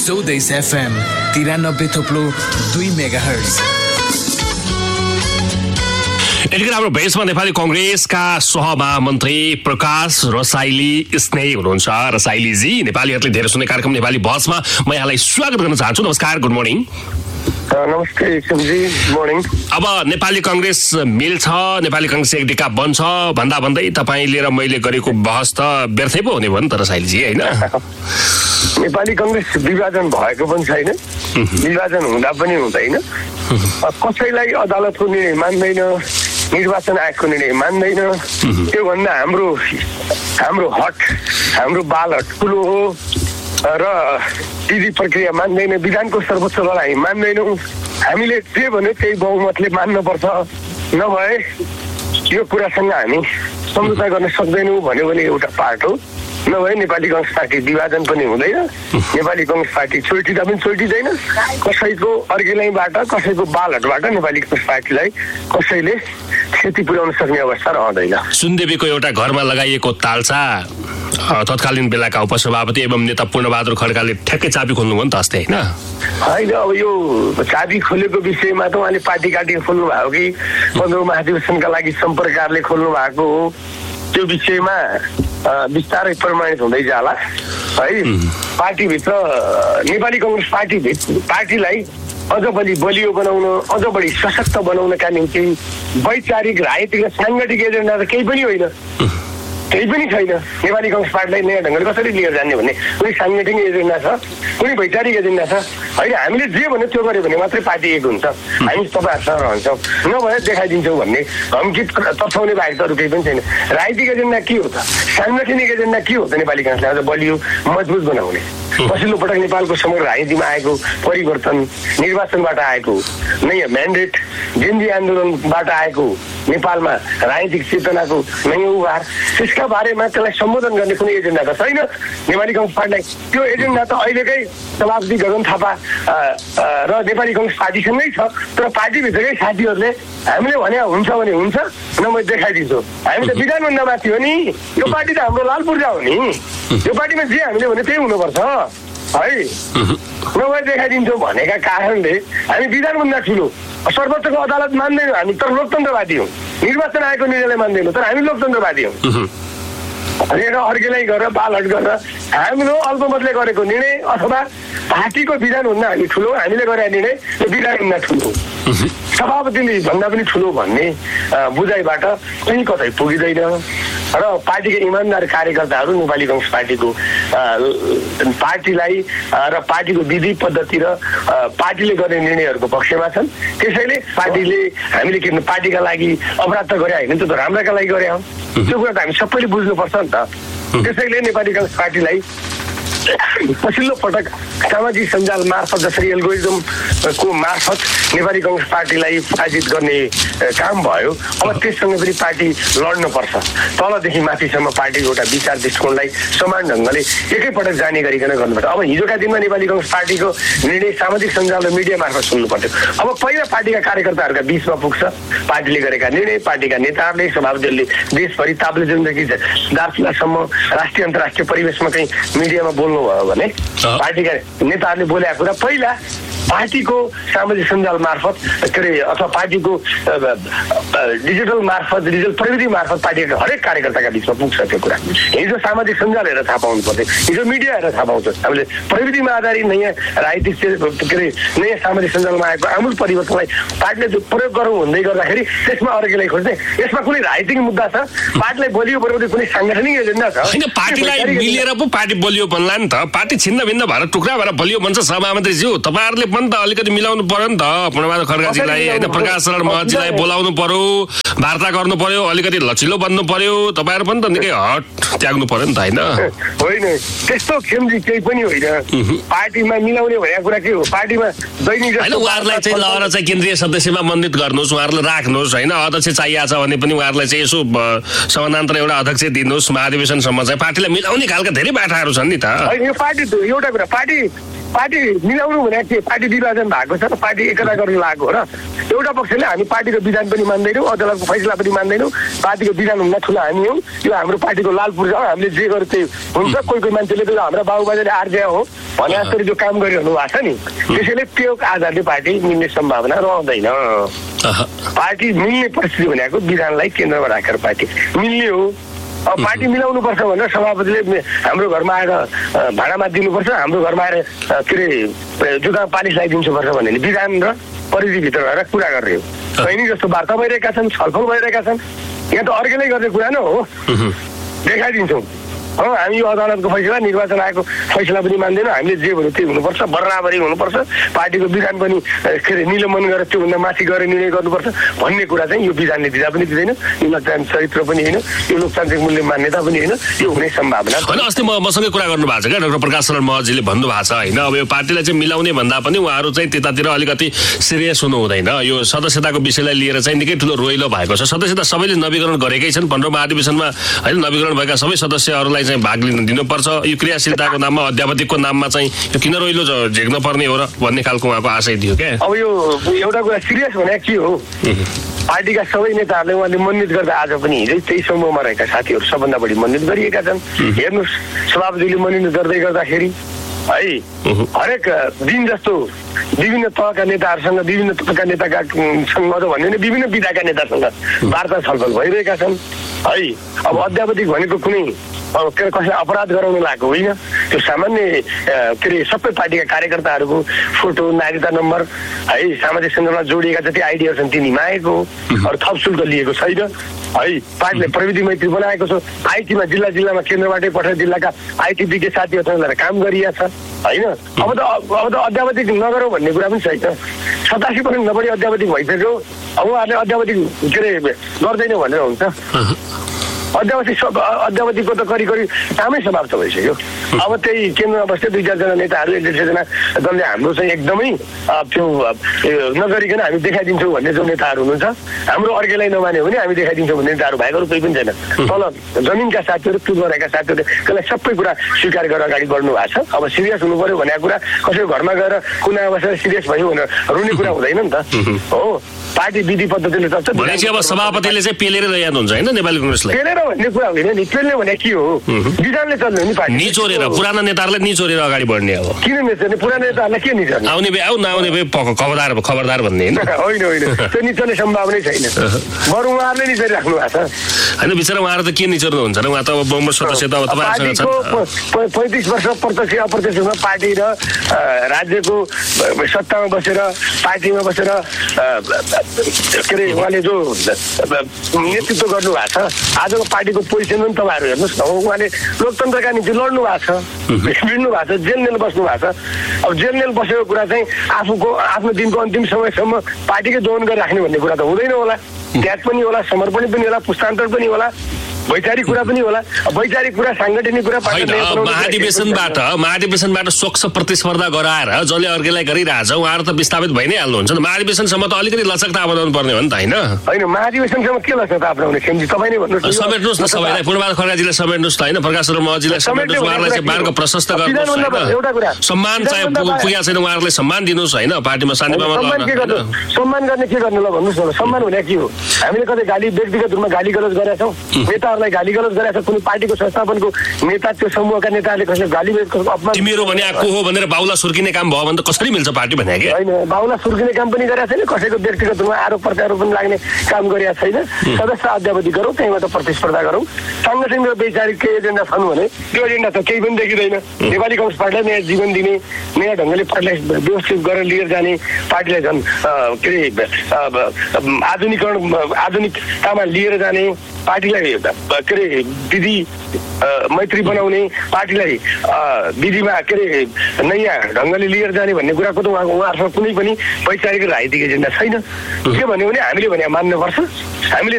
स्वदेश FM 93.2 megahertz. यतिखेर हाम्रो भेषमा नेपाली कङ्ग्रेसका सहमहामन्त्री प्रकाश रसाइली स्नेही हुनुहुन्छ। रसाइलीजी, नेपालीहरूले धेरै सुन्ने कार्यक्रम नेपाली बसमा म यहाँलाई स्वागत गर्न चाहन्छु। नमस्कार, गुड मर्निङ। नमस्ते जी, मर्निङ। अब नेपाली कङ्ग्रेस मिल्छ, नेपाली कङ्ग्रेस एक डिका बन्छ भन्दा भन्दै तपाईँले र मैले गरेको बहस त व्यर्थै पो हुने भयो नि त रसाइलीजी, होइन? नेपाली कङ्ग्रेस विभाजन भएको पनि छैन, विभाजन हुँदा पनि हुँदैन। कसैलाई अदालतको निर्णय मान्दैन, निर्वाचन आयोगको निर्णय मान्दैन। त्योभन्दा हाम्रो हट, हाम्रो बालहट ठुलो हो र विधि प्रक्रिया मान्दैन, विधानको सर्वोच्च लडाई मान्दैनौँ। हामीले जे भन्यो त्यही बहुमतले मान्नुपर्छ, नभए यो कुरासँग हामी सम्झौता गर्न सक्दैनौँ भन्यो भने एउटा पार्ट हो। नभए नेपाली कङ्ग्रेस पार्टी विभाजन पनि हुँदैन, नेपाली कङ्ग्रेस पार्टी छोइटिँदा पनि छोइटिँदैन। कसैको अर्गेलाइबाट, कसैको बालहटबाट नेपाली कङ्ग्रेस पार्टीलाई कसैले क्षति पुर्याउन सक्ने अवस्था रहँदैन। सुनदेवीको एउटा घरमा लगाइएको तालचा तत्कालीन बेलाका उपसभापति एवं नेता पूर्णबहादुर खड्काले ठ्याक्कै चाबी खोल्नुभयो नि त अस्ति, होइन? होइन, अब यो चाबी खोलेको विषयमा त उहाँले पार्टी काटी खोल्नु भएको कि 15औं महाधिवेशनका लागि सम्पर्ककारले खोल्नु भएको हो, त्यो विषयमा बिस्तारै प्रमाणित हुँदै जाला है। पार्टीभित्र नेपाली कङ्ग्रेस पार्टीलाई अझ बढी बलियो बनाउन, अझ बढी सशक्त बनाउनका निम्ति वैचारिक, राजनीतिक र साङ्गठनिक एजेन्डा त केही पनि होइन, केही पनि छैन। नेपाली कङ्ग्रेस पार्टीलाई नयाँ ढङ्गले कसरी लिएर जाने भन्ने कुनै साङ्गठनिक एजेन्डा छ, कुनै वैचारिक एजेन्डा छ? होइन, हामीले जे भन्यो त्यो गर्यो भने मात्रै पार्टी एक हुन्छ। हामी तपाईँहरूसँग रहन्छौँ, नभए देखाइदिन्छौँ भन्ने धम्की तर्साउने बाहेक त अरू केही पनि छैन। राजनीतिक एजेन्डा के हो त? साङ्गठनिक एजेन्डा के हो त? नेपाली कङ्ग्रेसलाई अझ बलियो मजबुत बनाउने, पछिल्लो पटक नेपालको समग्र राजनीतिमा आएको परिवर्तन, निर्वाचनबाट आएको नयाँ म्यान्डेट, जेन्जी आन्दोलनबाट आएको नेपालमा राजनीतिक चेतनाको नयाँ उभार, त्यसका बारेमा त्यसलाई सम्बोधन गर्ने कुनै एजेन्डा त छैन नेपाली कङ्ग्रेस पार्टीलाई। त्यो एजेन्डा त अहिलेकै सभापति गगन थापा र नेपाली कङ्ग्रेस पार्टीसँगै छ। तर पार्टीभित्रकै साथीहरूले हामीले भने हुन्छ भने हुन्छ, न म देखाइदिन्छु। हामी त विधानभन्दा माथि हो नि, यो पार्टी त हाम्रो लाल पूर्जा हो नि, यो पार्टीमा जे हामीले भने त्यही हुनुपर्छ है, नभए देखाइदिन्छौँ भनेका कारणले हामी विधानभन्दा ठुलो सर्वोच्चको अदालत मान्दैनौँ हामी, तर लोकतन्त्रवादी हौँ। निर्वाचन आयोगको निर्णयलाई मान्दैनौँ, तर हामी लोकतन्त्रवादी हौँ। अर्गेलाई गरेर बालहट गरेर हाम्रो अल्पमतले गरेको निर्णय अथवा पार्टीको विधानभन्दा हामी ठुलो, हामीले गरेका निर्णय विधानभन्दा ठुलो, सभापतिले भन्दा पनि ठुलो भन्ने बुझाइबाट कहीँ कतै पुगिँदैन। र पार्टीका इमान्दार कार्यकर्ताहरू नेपाली कङ्ग्रेस पार्टीलाई र पार्टीको विधि पद्धति र पार्टीले गर्ने निर्णयहरूको पक्षमा छन्। त्यसैले पार्टीले हामीले के पार्टीका लागि अपराध त गरे होइन, त्यो त राम्राका लागि गरे हौ, त्यो कुरा त हामी सबैले बुझ्नुपर्छ नि त। त्यसैले नेपाली कङ्ग्रेस पार्टीलाई पछिल्लो पटक सामाजिक सञ्जाल मार्फत जसरी एल्गोरिदमको मार्फत नेपाली कङ्ग्रेस पार्टीलाई पराजित गर्ने काम भयो, अब त्यससँग पनि पार्टी लड्नुपर्छ। तलदेखि माथिसम्म पार्टीको एउटा विचार दृष्टिकोणलाई समान ढङ्गले एकैपटक जाने गरिकन गर्नुपर्छ। अब हिजोका दिनमा नेपाली कङ्ग्रेस पार्टीको निर्णय सामाजिक सञ्जाल र मिडिया मार्फत सुन्नु पर्थ्यो। अब पहिला पार्टीका कार्यकर्ताहरूका बिचमा पुग्छ, पार्टीले गरेका निर्णय, पार्टीका नेताहरूले, सभापतिहरूले देशभरि ताप्लेजुङदेखि दार्चुलासम्म राष्ट्रिय अन्तर्राष्ट्रिय परिवेशमा कहीँ मिडियामा बोल्नुभयो भने पार्टीका नेताहरूले बोलेका कुरा पहिला पार्टीको सामाजिक सञ्जाल मार्फत के अरे अथवा पार्टीको डिजिटल मार्फत, डिजिटल प्रविधि मार्फत पार्टीका हरेक कार्यकर्ताका बिचमा पुग्छ त्यो कुरा। हिजो सामाजिक सञ्जाल हेरेर थाहा पाउनु पर्थ्यो, हिजो मिडिया हेरेर थाहा पाउँछ। हामीले प्रविधिमा आधारित नयाँ राजनीतिक के अरे नयाँ सामाजिक सञ्जालमा आएको आमूल परिवर्तनलाई पार्टीले प्रयोग गरौँ भन्दै गर्दाखेरि त्यसमा अर्गेलाई खोज्ने, यसमा कुनै राजनीतिक मुद्दा छ? पार्टीलाई बलियो बनाउने कुनै साङ्गठनिक एजेन्डा छ? पार्टीलाई मिलेर पो पार्टी बलियो बन्ला नि त। पार्टी छिन्न भिन्न भएर टुक्रा भएर बलियो बन्छ सभामन्त्रीज्यू। तपाईँहरूले पनि त अलिकति मिलाउनु पर्यो नि त। पूर्णबहादुर खड्काजीलाई होइन, प्रकाश शरण महतजीलाई बोलाउनु पर्यो, वार्ता गर्नु पर्यो, अलिकति लचिलो बन्नु पर्यो। तपाईँहरू पनि त निकै हट त्याग्नु पर्यो नि त, होइन? होइन, त्यस्तो खेमजी केही पनि होइन। पार्टीमा मिलाउने भनेको कुरा के हो? पार्टीमा दैनिक होइन, उहाँहरूलाई चाहिँ लहर चाहिँ केन्द्रीय सदस्यमा मन्दित गर्नुहोस्, उहाँहरूले राख्नुहोस्, होइन? अध्यक्ष चाहिएको छ भने पनि उहाँहरूलाई चाहिँ यसो समानान्तर एउटा अध्यक्ष दिनुहोस्, महाधिवेशनसम्म चाहिँ पार्टीलाई मिलाउने खालका धेरै बाटाहरू छन् नि त। यो पार्टी एउटा कुरा, पार्टी पार्टी मिलाउनु भने के पार्टी विभाजन भएको छ र पार्टी एकता गर्न लागेको हो र एउटा पक्षले हामी पार्टीको विधान पनि मान्दैनौँ अदालतको फैसला पनि मान्दैनौँ पार्टीको विधान हुन ठुलो हामी हौँ यो हाम्रो पार्टीको लाल पूर्जा हो हामीले जे गर्यो त्यही हुन्छ कोही कोही मान्छेले त हाम्रा बाबुबाजेले आर्जिया हो भने जसरी जो काम गरिरहनु भएको छ नि त्यसैले त्यो आधारले पार्टी मिल्ने सम्भावना रहँदैन पार्टी मिल्ने परिस्थिति भनेको विधानलाई केन्द्रमा राखेर पार्टी मिल्ने हो अब पार्टी मिलाउनुपर्छ भनेर सभापतिले हाम्रो घरमा आएर भाडामा दिनुपर्छ हाम्रो घरमा आएर के अरे जुत्ता पालिस लगाइदिनु पर्छ भन्ने विधान र परिधिभित्र रहेर कुरा गर्ने हो यिनी जस्तो वार्ता भइरहेका छन् छलफल भइरहेका छन् यहाँ त अर्कैले गर्ने कुरा नै हो देखाइदिन्छौँ हामी यो अदालतको फैसला निर्वाचन आयोगको फैसला पनि मान्दैनौँ हामीले जे भन्यो त्यही हुनुपर्छ बराबरी हुनुपर्छ पार्टीको विधान पनि के अरे निलम्बन गरेर त्योभन्दा माथि गरेर निर्णय गर्नुपर्छ भन्ने कुरा चाहिँ यो विधानले दिँदा पनि दिँदैन यो लोकतान्त्रिक चरित्र पनि होइन यो लोकतान्त्रिक मूल्य मान्यता पनि होइन यो हुने सम्भावना होइन अस्ति मसँगै कुरा गर्नु भएको छ क्या डाक्टर प्रकाश शरण महर्जीले भन्नुभएको छ होइन अब यो पार्टीलाई चाहिँ मिलाउने भन्दा पनि उहाँहरू चाहिँ त्यतातिर अलिकति सिरियस हुनु हुँदैन यो सदस्यताको विषयलाई लिएर चाहिँ निकै ठुलो रोइलो भएको छ सदस्यता सबैले नवीकरण गरेकै छन् 15 महाधिवेशनमा होइन नवीकरण भएका सबै सदस्यहरूलाई चाहिँ भाग लिन दिनुपर्छ यो क्रियाशीलताको नाममा अध्यावधिकको नाममा चाहिँ यो किन रोइलो झेक्न पर्ने हो र भन्ने खालको उहाँको आशय दियो क्या अब यो एउटा कुरा सिरियस भने के हो पार्टीका सबै नेताहरूले उहाँले मनोनित गर्दा आज पनि हिजै त्यही समूहमा रहेका साथीहरू सबभन्दा बढी मनोनित गरिएका छन् हेर्नुहोस् सभापतिले मनोनित गर्दै गर्दाखेरि है हरेक दिन जस्तो विभिन्न तहका नेताहरूसँग विभिन्न तहका नेतासँग भन्यो भने विभिन्न विधाका नेतासँग वार्ता छलफल भइरहेका छन् है अब अध्यावधिक भनेको कुनै कसैलाई अपराध गराउन लागेको होइन त्यो सामान्य के अरे सबै पार्टीका कार्यकर्ताहरूको फोटो नागरिकता नम्बर है सामाजिक सञ्जालमा जोडिएका जति आइडीहरू छन् ती निमाएको अरू थप शुल्क लिएको छैन है पार्टीले प्रविधि मैत्री बनाएको छ आइटीमा जिल्लामा केन्द्रबाटै पठाएर जिल्लाका आइटी विज्ञ साथीहरूसँग लिएर काम गरिएको छ होइन अब त अध्यावधिक नगरौँ भन्ने कुरा पनि छैन 87% नबढी अध्यावधिक भइसक्यो अब उहाँहरूले अध्यावधिक के अरे गर्दैन भनेर हुन्छ अध्यावधिकको त करिब कामै समाप्त भइसक्यो अब त्यही केन्द्रमा बस्दै 2-4 जना नेताहरू 1-1.5 जना दलले हाम्रो चाहिँ एकदमै त्यो नगरिकन हामी देखाइदिन्छौँ भन्ने जो नेताहरू हुनुहुन्छ हाम्रो अर्कैलाई नमान्यो भने हामी देखाइदिन्छौँ भन्ने नेताहरू भएकोहरू कोही पनि छैन तल जमिनका साथीहरू पुगमा रहेका साथीहरूले त्यसलाई सबै कुरा स्वीकार गरेर अगाडि बढ्नु भएको छ अब सिरियस हुनु पर्यो भनेको कुरा कसैको घरमा गएर कुनामा बसेर सिरियस भयो भनेर रुने कुरा हुँदैन नि त हो पार्टी विधि पद्धतिले चल्छ भनेपछि अब सभापतिले चाहिँ पेलेर ल्याउनुहुन्छ होइन नेपाली कांग्रेसलाई पेलेर भन्ने कुरा होइन नि पेल्ने भने के हो विधानले चल्ने हो नि पार्टी निचोरेर पुराना नेताहरूलाई निचोरेर अगाडि बढ्ने अब किन निचोर्ने पुराना नेताहरूलाई के निचोर्ने आउने भए आऊ नआउने भए खबरदार भन्ने होइन होइन त्यो निचोर्ने सम्भावनै छैन बरु उहाँहरूले निचोरिराख्नु भएको छ होइन बिचरा उहाँहरू त के निचोर्नुहुन्छ र उहाँ त अब बहुमत सदस्य त तपाईँहरूसँग छ 35 वर्ष प्रत्यक्ष अप्रत्यक्ष रूपमा पार्टी र राज्यको सत्तामा बसेर पार्टीमा बसेर के अरे उहाँले जो नेतृत्व गर्नु भएको छ आजको पार्टीको पोजिसन पनि तपाईँहरू हेर्नुहोस् न उहाँले लोकतन्त्रका निम्ति लड्नु भएको छ भिड्नु भएको छ जेल बस्नु भएको छ अब जेल बसेको कुरा चाहिँ आफ्नो दिनको अन्तिम समयसम्म पार्टीकै दोहन गरेर राख्ने भन्ने कुरा त हुँदैन होला त्याग पनि होला समर्पण पनि होला पुस्तान्तर पनि होला वैचारिक कुरा पनि होला वैचारिक कुरा सांगठनिक कुरा महाधिवेशनबाट स्वच्छ प्रतिस्पर्धा गराएर जसले अर्कैलाई गरिरहेछ उहाँहरू त विस्थापित भइ नै हाल्नुहुन्छ नि महाधिवेशनसम्म त अलिकति लचकता अपनाउनु पर्ने हो नि त होइन महाधिवेशनसम्म के लचकता अपनाउने खेमजी तपाईँ नै भन्नुहोस् समेट्नुहोस् न सबैलाई पूर्णबहादुर खड्काजीलाई समेट्नुहोस् त होइन प्रकाश शरण महर्जीलाई समेट्नुहोस् उहाँहरूलाई चाहिँ मार्ग प्रशस्त गर्नुहोस् सम्मान चाहिँ पुगेको छैन उहाँहरूलाई सम्मान दिनुहोस् होइन पार्टीमा शान्तिमा सम्मान गर्ने के गर्नु ल भन्नुहोस् न सम्मान हुने के हो हामीले कतै गाली व्यक्तिगत रूपमा गाली गलौज गरेका छौँ नेताहरूलाई गाली गलौज गरेका छ कुनै पार्टीको संस्थापनको नेता त्यो समूहका नेताहरूले कसैले गाली अपमान तिमीहरू भने को हो भनेर बाउला सुर्किने काम भयो भने त कसरी मिल्छ पार्टी भने के होइन बाउला सुर्किने काम पनि गरेका छैन कसैको व्यक्तिगत रूपमा आरोप प्रत्यारोप पनि लाग्ने काम गरेका छैन सदस्य अध्यावधि गरौँ त्यहीँबाट प्रतिस्पर्धा गरौँ सांगठनिक र वैचारिक केही एजेन्डा छन् भने त्यो एजेन्डा त केही पनि देखिँदैन नेपाली कांग्रेस पार्टीलाई नयाँ जीवन दिने नयाँ ढङ्गले पार्टीलाई व्यवस्थित गरेर लिएर जाने पार्टीलाई झन् के अरे आधुनिकतामा लिएर जाने पार्टीलाई के अरे विधि मैत्री बनाउने पार्टीलाई विधिमा के अरे नयाँ ढङ्गले लिएर जाने भन्ने कुराको त उहाँहरूसँग कुनै पनि वैचारिक राजनीतिक एजेन्डा छैन के भन्यो भने हामीले भने मान्नुपर्छ हामीले